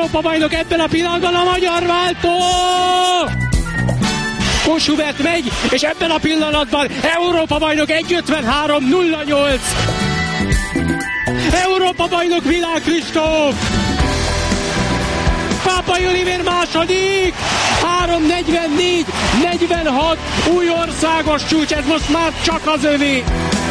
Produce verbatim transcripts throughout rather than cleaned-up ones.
Európa bajnok ebben a pillanatban a magyar váltó! Kós Hubert megy, és ebben a pillanatban Európa bajnok egy ötvenhárom nulla nyolc. Európa bajnok Milák Kristóf. Pápai Olivér második, három negyvennégy negyvenhat, új országos csúcs, ez most már csak az övé.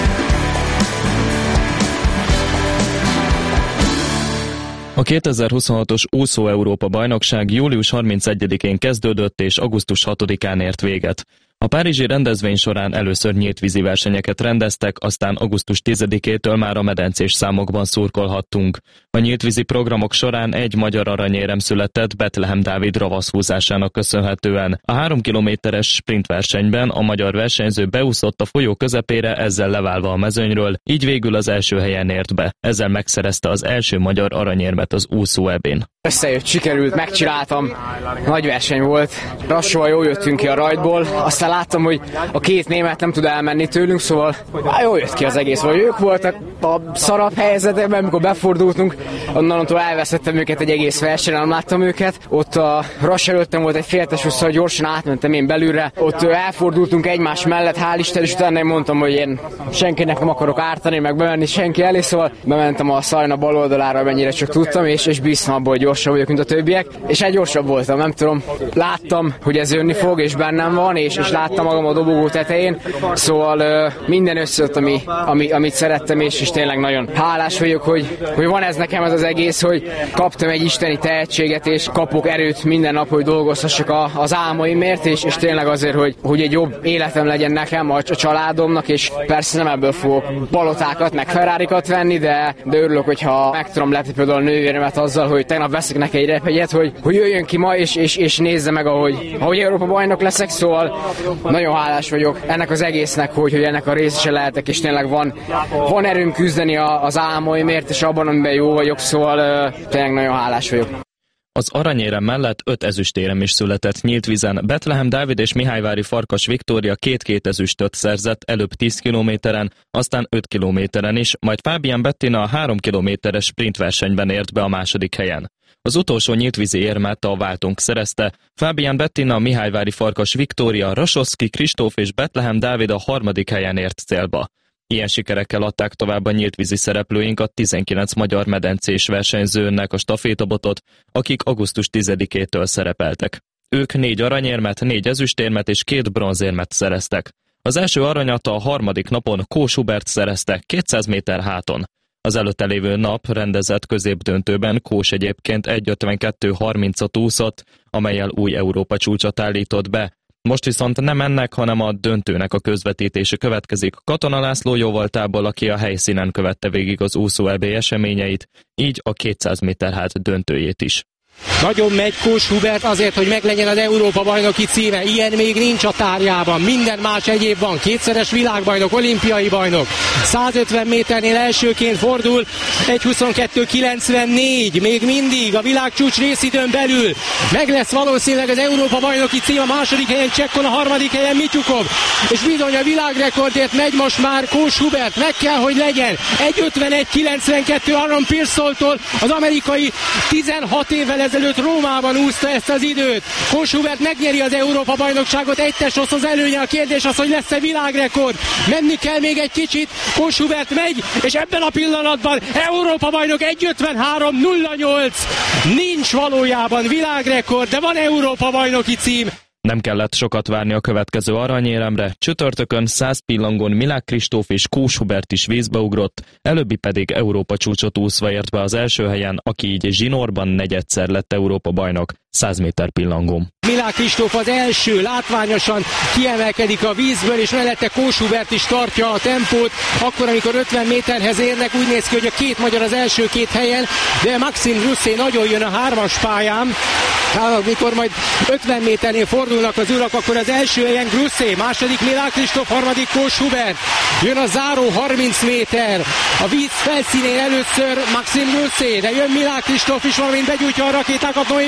A kétezer-huszonhatos úszó Európa-bajnokság július harmincegyedikén kezdődött és augusztus hatodikán ért véget. A párizsi rendezvény során először nyílt vízi versenyeket rendeztek, aztán augusztus tizedikétől már a medencés számokban szurkolhattunk. A nyílt vízi programok során egy magyar aranyérem született Betlehem Dávid ravaszhúzásának köszönhetően. A három kilométeres sprintversenyben a magyar versenyző beúszott a folyó közepére, ezzel leválva a mezőnyről, így végül az első helyen ért be. Ezzel megszerezte az első magyar aranyérmet az úszó é bén. Összejött, sikerült, megcsináltam, nagy verseny volt, lassúan jól jöttünk ki a rajtból, aztán láttam, hogy a két német nem tud elmenni tőlünk, szóval jól jött ki az egész, vagy ők voltak a szarabb helyzetben, amikor befordultunk, onnantól elveszettem őket egy egész versenyen, nem láttam őket, ott a Rass előttem volt egy féltes vissza, hogy gyorsan átmentem én belülre, ott elfordultunk egymás mellett, hál' Isten, és utána én mondtam, hogy én senkinek nem akarok ártani, meg bemenni senki elé, szóval bementem a Szajna bal oldalára, mennyire csak tudtam, és, és bíztam abból, hogy gyorsabb vagyok, mint a többiek, és egy gyorsabb voltam, nem tudom, láttam, hogy ez jönni fog, és bennem van, és, és láttam magam a dobogó tetején, szóval uh, minden összejött, ami, ami, amit szerettem, és, és tényleg nagyon hálás vagyok, hogy, hogy van ez nekem ez az egész, hogy kaptam egy isteni tehetséget, és kapok erőt minden nap, hogy dolgozhassak a, az álmaimért, és, és tényleg azért, hogy, hogy egy jobb életem legyen nekem, a, a családomnak, és persze nem ebből fogok palotákat, meg Ferrarikat venni, de, de örülök, hogyha meg tudom lepni például a nővéremet azzal, hogy tegnap veszek neki egy repjegyet, hogy, hogy jöjjön ki ma, és, és, és nézze meg, ahogy, ahogy Európa bajnok leszek, szóval nagyon hálás vagyok ennek az egésznek, hogy, hogy ennek a részese lehetek, és tényleg van, van erőm küzdeni a, az álmaimért, és abban, amiben jó vagyok, szóval uh, tényleg nagyon hálás vagyok. Az aranyérem mellett öt ezüstérem is született nyílt vízen. Betlehem Dávid és Mihályvári Farkas Viktória két-két ezüstöt szerzett, előbb tíz kilométeren, aztán öt kilométeren is, majd Fábián Bettina a három kilométeres sprintversenyben ért be a második helyen. Az utolsó nyíltvízi érmet a váltónk szerezte, Fábián Bettina, Mihályvári Farkas Viktória, Rasoszki Kristóf és Betlehem Dávid a harmadik helyen ért célba. Ilyen sikerekkel adták tovább a nyíltvízi szereplőink a tizenkilenc magyar medencés versenyzőnek a stafétabotot, akik augusztus tizedikétől szerepeltek. Ők négy aranyérmet, négy ezüstérmet és két bronzérmet szereztek. Az első aranyat a harmadik napon Kós Hubert szerezte kétszáz méter háton. Az előtte lévő nap rendezett középdöntőben Kós egyébként egy ötvenkettő harmincot úszott, amellyel új Európa csúcsot állított be. Most viszont nem ennek, hanem a döntőnek a közvetítése következik Katona László jóvoltából, aki a helyszínen követte végig az úszó é bé eseményeit, így a kétszáz méter hát döntőjét is. Nagyon megy Kós Hubert azért, hogy meglegyen az Európa bajnoki címe. Ilyen még nincs a tárjában. Minden más egyéb van. Kétszeres világbajnok, olimpiai bajnok. százötven méternél elsőként fordul. egy huszonkettő kilencvennégy. Még mindig a világcsúcs részidőn belül. Meg lesz valószínűleg az Európa bajnoki cím. A második helyen Csekkon, a harmadik helyen Mityukov. És bizony a világrekordért megy most már Kós Hubert. Meg kell, hogy legyen. egy ötvenegy kilencvenkettő Aaron Pearsall-tól, az amerikai tizenhat évvel ezelőtt Rómában úszta ezt az időt. Kós Hubert megnyeri az Európa-bajnokságot, egy test az előnye, a kérdés az, hogy lesz-e világrekord. Menni kell még egy kicsit, Kós Hubert megy, és ebben a pillanatban Európa-bajnok egy ötvenhárom nulla nyolc. Nincs valójában világrekord, de van Európa-bajnoki cím. Nem kellett sokat várni a következő aranyéremre, csütörtökön száz pillangon Milák Kristóf és Kós Hubert is vízbe ugrott, előbbi pedig Európa csúcsot úszva ért be az első helyen, aki így zsinórban negyedszer lett Európa bajnok, száz méter pillangón. Milák Kristóf az első, látványosan kiemelkedik a vízből, és mellette Kós Hubert is tartja a tempót, akkor, amikor ötven méterhez érnek, úgy néz ki, hogy a két magyar az első két helyen, de Maxim Gruszé nagyon jön a hármas pályán, amikor majd ötven méternél fordulnak az urak, akkor az első helyen Gruszé, második Milák Kristóf, harmadik Kós Hubert, jön a záró harminc méter, a víz felszínén először Maxim Gruszé, de jön Milák Kristóf is, valamint begyújtja a rakétákat Noé Ponti,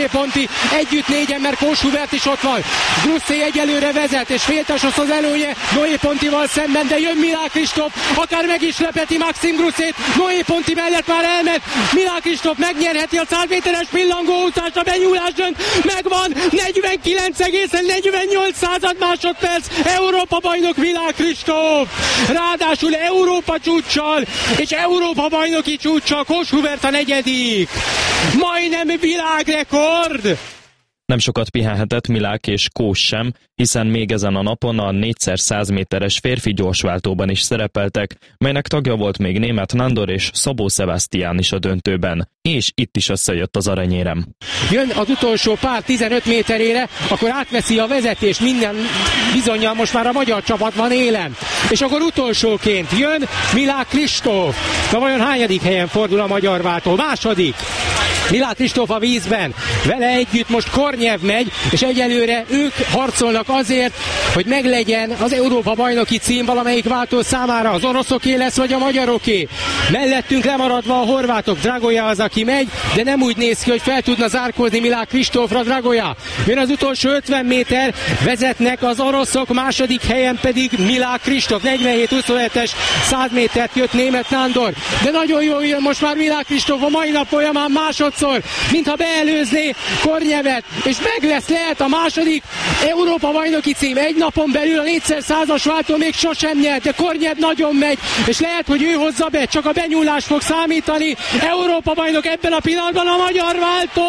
együtt négyen, mert Kós Hubert is ott van. Gruszé egyelőre vezet, és féltesoszt az előnye Noé Pontival szemben, de jön Milák Kristóf, akár meg is lepeti Maxim Gruszét, Noé Ponti mellett már elment, Milák Kristóf megnyerheti a száz méteres pillangóúszást, a benyúlás dönt, megvan, negyvenkilenc egész negyvennyolc század másodperc, Európa bajnok Milák Kristóf, ráadásul Európa csúccsal, és Európa bajnoki csúccsal, Kós Hubert a negyedik, majdnem világrekord! Nem sokat pihenhetett Milák és Kós sem, hiszen még ezen a napon a négyszer száz méteres férfi gyorsváltóban is szerepeltek, melynek tagja volt még német Nándor és Szabó Sebastián is a döntőben. És itt is összejött az aranyérem. Jön az utolsó pár tizenöt méterére, akkor átveszi a vezetés, minden bizonnyal most már a magyar csapat van élen. És akkor utolsóként jön Milák Kristóf. Na vajon hányadik helyen fordul a magyar váltó? Második. Milák Kristóf a vízben, vele együtt most Kornyev megy, és egyelőre ők harcolnak azért, hogy meglegyen az Európa bajnoki cím valamelyik váltó számára, az oroszoké lesz, vagy a magyaroké. Mellettünk lemaradva a horvátok, Dragoja az, aki megy, de nem úgy néz ki, hogy fel tudna zárkózni Milák Kristófra. Dragoja. Jön az utolsó ötven méter, vezetnek az oroszok, második helyen pedig Milák Kristóf, negyvenhét huszonhetes száz métert jött német Nándor, de nagyon jól jön most már Milák Kristóf a mai nap folyamán másodszor, mintha beelőzné Kornyevet, és meg lesz, lehet a második Európa bajnoki cím. Egy napon belül a négyszer százas váltó még sosem nyert, de Kornyev nagyon megy, és lehet, hogy ő hozza be, csak a benyúlás fog számítani. Európa bajnok ebben a pillanatban a magyar váltó!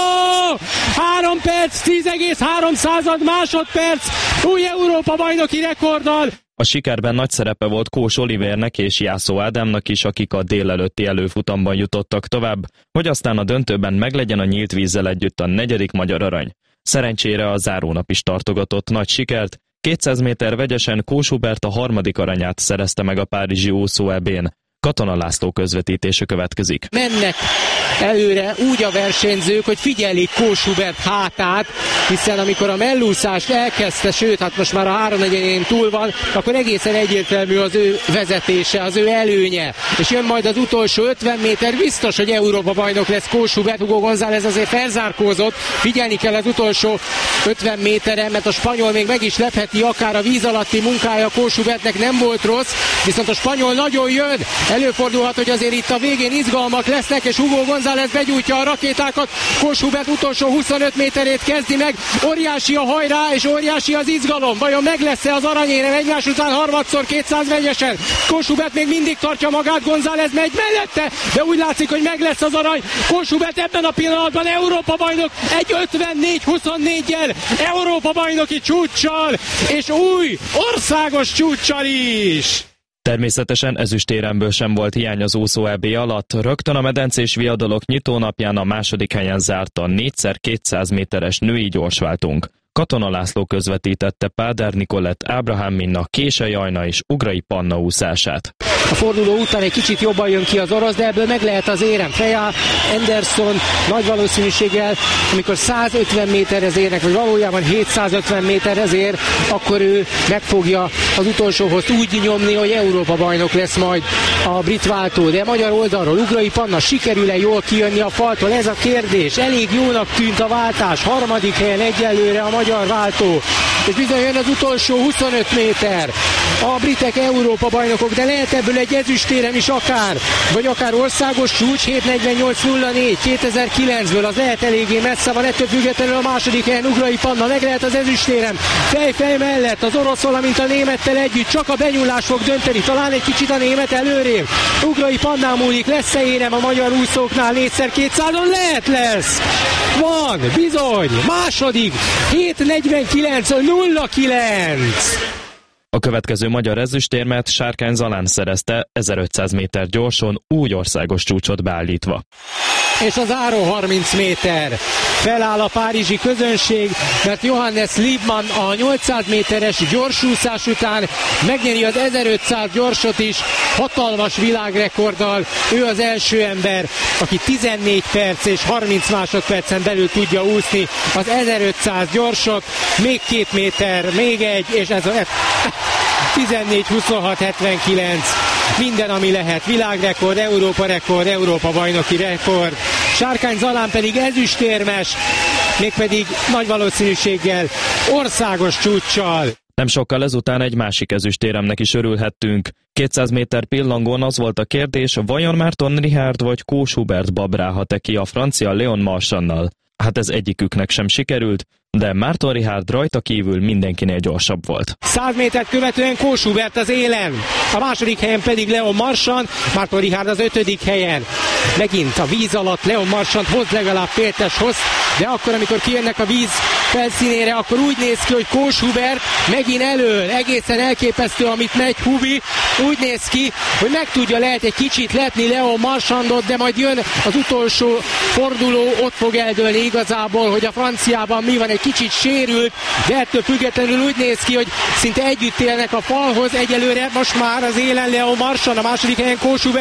három perc, tíz egész három század másodperc, új Európa bajnoki rekorddal. A sikerben nagy szerepe volt Kós Olivernek és Jászó Ádámnak is, akik a délelőtti előfutamban jutottak tovább, hogy aztán a döntőben meglegyen a nyílt vízzel együtt a negyedik magyar arany. Szerencsére a zárónap is tartogatott nagy sikert, kétszáz méter vegyesen Kós Hubert a harmadik aranyát szerezte meg a párizsi úszó é bén. Katona László közvetítése következik. Mennek előre úgy a versenyzők, hogy figyelik Kós Hubert hátát, hiszen amikor a mellúszást elkezdte, sőt, hát most már a háromnegyedén túl van, akkor egészen egyértelmű az ő vezetése, az ő előnye. És jön majd az utolsó ötven méter, biztos, hogy Európa bajnok lesz Kós Hubert. Hugo González azért felzárkózott, figyelni kell az utolsó ötven méteren, mert a spanyol még meg is lepheti, akár a víz alatti munkája Kós Hubertnek nem volt rossz, viszont a spanyol nagyon jön. Előfordulhat, hogy azért itt a végén izgalmak lesznek, és Hugo González begyújtja a rakétákat. Kós Hubert utolsó huszonöt méterét kezdi meg. Óriási a hajrá, és óriási az izgalom. Vajon meg lesz-e az aranyérem egymás után harmadszor kétszáz vegyesen? Kós Hubert még mindig tartja magát, González megy mellette, de úgy látszik, hogy meg lesz az arany. Kós Hubert ebben a pillanatban Európa bajnok egy ötvennégy huszonnégyel, Európa bajnoki csúccsal, és új országos csúccsal is. Természetesen ezüstéremből sem volt hiány az úszó é bé alatt, rögtön a medencés viadalok nyitónapján a második helyen zárt a négyszer kétszáz méteres női gyorsváltónk. Katona László közvetítette Páder Nikolett, Ábrahám Minna, Késely Ajna és Ugrai Panna úszását. A forduló után egy kicsit jobban jön ki az orosz, de ebből meg lehet az érem. Freya Anderson nagy valószínűséggel, amikor százötven méterhez érnek, vagy valójában hétszázötven méterhez ér, akkor ő meg fogja az utolsóhoz úgy nyomni, hogy Európa bajnok lesz majd a brit váltó. De magyar oldalról Ugrai Panna sikerül-e jól kijönni a faltól? Ez a kérdés. Elég jónak tűnt a váltás. Harmadik helyen egyelőre a magyar váltó. És bizony jön az utolsó huszonöt méter. A britek Európa bajnokok, de lehet ebből egy ezüstérem is akár, vagy akár országos csúcs, hét negyvennyolc nulla négy kétezer-kilencből, az lehet eléggé messze van, ettől függetlenül a második helyen Ugrai Panna, meg lehet az ezüstérem. Fej-fej mellett az orosz, valamint a némettel együtt, csak a benyúlás fog dönteni, talán egy kicsit a német előrébb. Ugrai Pannán múlik, lesz-e érem a magyar úszóknál négyszer kétszázon? Lehet lesz! Van, bizony, második, hét negyvenkilenc nulla kilenc. A következő magyar ezüstérmet Sárkány Zalán szerezte ezerötszáz méter gyorson, úgy országos csúcsot beállítva. És az záró harminc méter. Feláll a párizsi közönség, mert Johannes Liebmann a nyolcszáz méteres gyorsúszás után megnyeri az ezerötszáz gyorsot is, hatalmas világrekorddal. Ő az első ember, aki tizennégy perc és harminc másodpercen belül tudja úszni az ezerötszáz gyorsot. Még két méter, még egy, és ez a tizennégy huszonhat hetvenkilenc. Minden, ami lehet. Világrekord, Európa rekord, Európa bajnoki rekord. Sárkány Zalán pedig ezüstérmes. mégpedig nagy valószínűséggel országos csúccsal. Nem sokkal ezután egy másik ezüstéremnek is örülhettünk. kétszáz méter pillangón az volt a kérdés, vajon Márton Richárd vagy Kós Hubert babrálhat-e ki a francia Léon Marchannal? Hát ez egyiküknek sem sikerült, de Márton Richárd rajta kívül mindenkinél gyorsabb volt. száz métert követően Kós Hubert az élen, a második helyen pedig Léon Marchand, Márton Richárd az ötödik helyen. Megint a víz alatt Léon Marchand hoz legalább féltes hossz, de akkor, amikor kijönnek a víz felszínére, akkor úgy néz ki, hogy Kós Hubert megint elől, egészen elképesztő, amit megy Hubi, úgy néz ki, hogy meg tudja lehet egy kicsit lepni Léon Marchandot, de majd jön az utolsó forduló, ott fog eldőlni igazából, hogy a franciában mi van, egy kicsit sérült, de ettől függetlenül úgy néz ki, hogy szinte együtt élnek a falhoz, egyelőre most már az élen Léon Marchand, a második helyen Kós Hubert.